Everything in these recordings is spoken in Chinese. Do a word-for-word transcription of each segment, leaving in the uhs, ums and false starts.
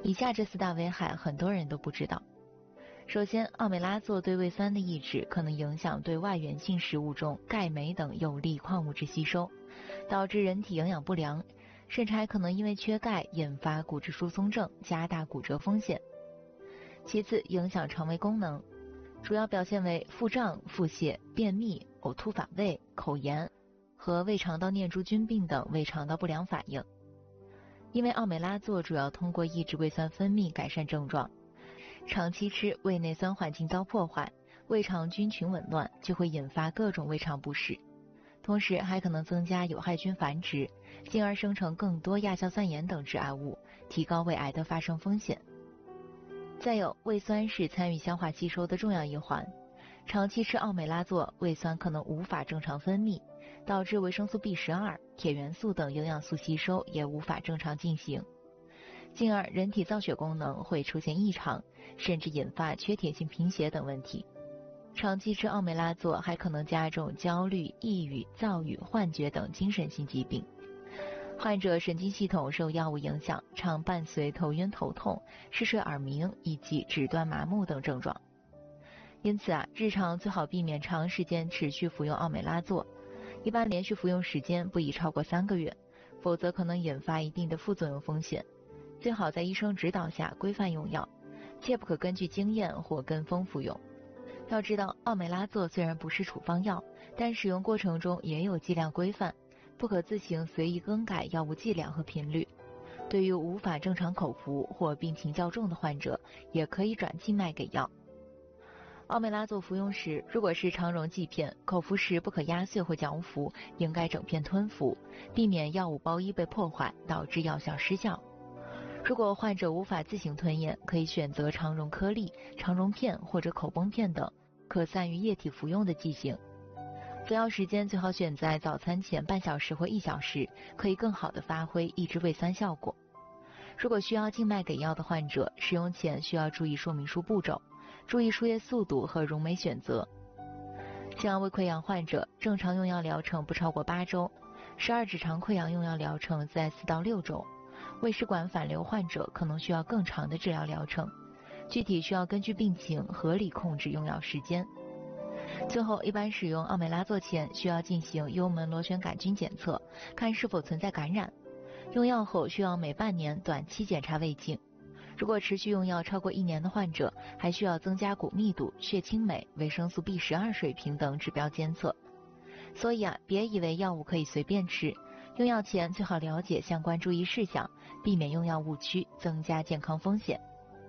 以下这四大危害很多人都不知道。首先，奥美拉唑对胃酸的抑制可能影响对外源性食物中钙、镁等有利矿物质吸收，导致人体营养不良，甚至还可能因为缺钙引发骨质疏松症，加大骨折风险。其次，影响肠胃功能，主要表现为腹胀、腹泻、便秘、呕吐反胃、口炎和胃肠道念珠菌病等胃肠道不良反应。因为奥美拉唑主要通过抑制胃酸分泌改善症状，长期吃胃内酸环境遭破坏，胃肠菌群紊乱，就会引发各种胃肠不适，同时还可能增加有害菌繁殖，进而生成更多亚硝酸盐等致癌物，提高胃癌的发生风险。再有，胃酸是参与消化吸收的重要一环，长期吃奥美拉唑，胃酸可能无法正常分泌，导致维生素 B 十二、铁元素等营养素吸收也无法正常进行，进而人体造血功能会出现异常，甚至引发缺铁性贫血等问题。长期吃奥美拉唑还可能加重焦虑、抑郁、躁郁、幻觉等精神性疾病。患者神经系统受药物影响，常伴随头晕头痛、嗜睡耳鸣以及指端麻木等症状。因此啊，日常最好避免长时间持续服用奥美拉唑，一般连续服用时间不宜超过三个月，否则可能引发一定的副作用风险。最好在医生指导下规范用药，切不可根据经验或跟风服用。要知道，奥美拉唑虽然不是处方药，但使用过程中也有剂量规范，不可自行随意更改药物剂量和频率。对于无法正常口服或病情较重的患者，也可以转静脉给药。奥美拉唑服用时，如果是肠溶剂片，口服时不可压碎或嚼服，应该整片吞服，避免药物包衣被破坏，导致药效失效。如果患者无法自行吞咽，可以选择肠溶颗粒、肠溶片或者口崩片等可散于液体服用的剂型。服药时间最好选在早餐前半小时或一小时，可以更好地发挥抑制胃酸效果。如果需要静脉给药的患者，使用前需要注意说明书步骤，注意输液速度和溶酶选择。像胃溃疡患者，正常用药疗程不超过八周，十二指肠溃疡用药疗程在四到六周。胃食管反流患者可能需要更长的治疗疗程，具体需要根据病情合理控制用药时间。最后，一般使用奥美拉唑前需要进行幽门螺旋杆菌检测，看是否存在感染。用药后需要每半年短期检查胃镜。如果持续用药超过一年的患者，还需要增加骨密度、血清镁、维生素 B 十二 水平等指标监测。所以啊，别以为药物可以随便吃，用药前最好了解相关注意事项，避免用药误区，增加健康风险。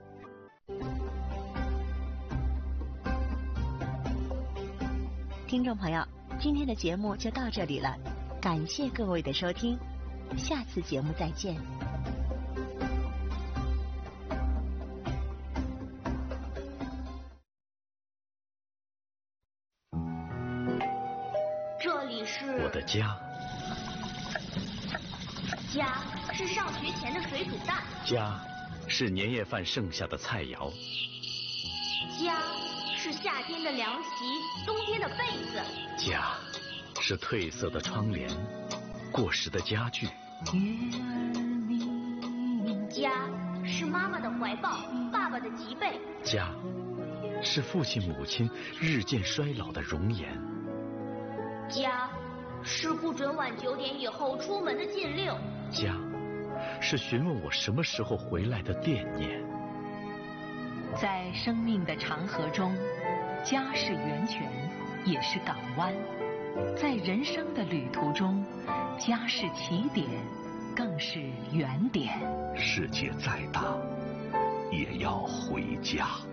听众朋友，今天的节目就到这里了，感谢各位的收听，下次节目再见。 这里是我的家， 家是上学前的水煮蛋， 家是年夜饭剩下的菜肴， 家是夏天的凉席，冬天的被子， 家是褪色的窗帘，过时的家具， 家是妈妈的怀抱，爸爸的脊背， 家是父亲母亲日渐衰老的容颜， 家是不准晚九点以后出门的禁令， 家是询问我什么时候回来的惦念。 在生命的长河中，家是源泉，也是港湾；在人生的旅途中，家是起点，更是原点。 世界再大，也要回家。